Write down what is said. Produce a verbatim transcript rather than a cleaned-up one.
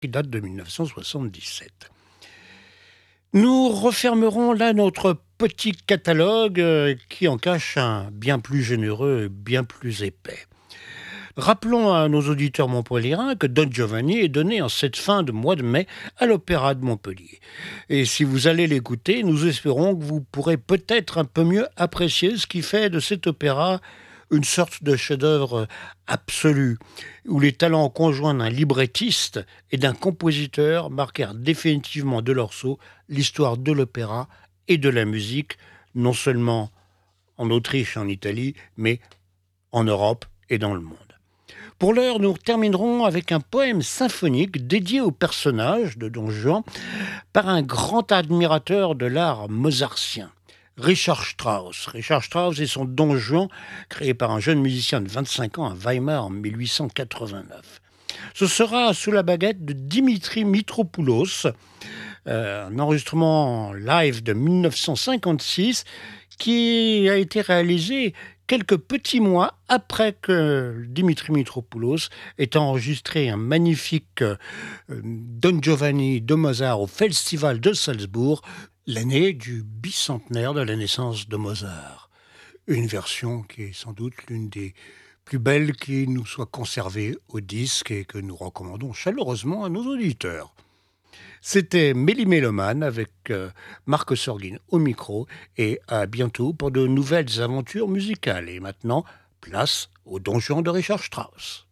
qui date de mille neuf cent soixante-dix-sept. Nous refermerons là notre petit catalogue euh, qui en cache un bien plus généreux et bien plus épais. Rappelons à nos auditeurs montpelliérains que Don Giovanni est donné en cette fin de mois de mai à l'Opéra de Montpellier. Et si vous allez l'écouter, nous espérons que vous pourrez peut-être un peu mieux apprécier ce qui fait de cet opéra une sorte de chef-d'œuvre absolu, où les talents conjoints d'un librettiste et d'un compositeur marquèrent définitivement de leur sceau l'histoire de l'opéra et de la musique, non seulement en Autriche et en Italie, mais en Europe et dans le monde. Pour l'heure, nous terminerons avec un poème symphonique dédié au personnage de Don Juan par un grand admirateur de l'art mozartien, Richard Strauss. Richard Strauss et son Don Juan, créé par un jeune musicien de vingt-cinq ans à Weimar en mille huit cent quatre-vingt-neuf. Ce sera sous la baguette de Dimitri Mitropoulos, euh, un enregistrement live de mille neuf cent cinquante-six qui a été réalisé quelques petits mois après que Dimitri Mitropoulos ait enregistré un magnifique euh, Don Giovanni de Mozart au Festival de Salzbourg, l'année du bicentenaire de la naissance de Mozart. Une version qui est sans doute l'une des plus belles qui nous soit conservée au disque et que nous recommandons chaleureusement à nos auditeurs. C'était Méli-Méloman avec euh, Marc Sorgin au micro et à bientôt pour de nouvelles aventures musicales. Et maintenant, place au Don Juan de Richard Strauss.